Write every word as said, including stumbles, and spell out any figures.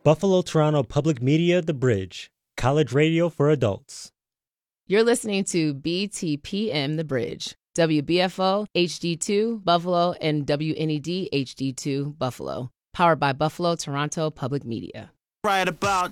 Buffalo Toronto Public Media The Bridge, college radio for adults. You're listening to B T P M The Bridge, W B F O H D two Buffalo and W N E D H D two Buffalo, powered by Buffalo Toronto Public Media. Right about